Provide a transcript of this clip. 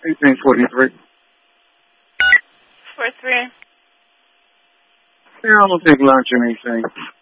1843. 43. Yeah, I don't take lunch or anything.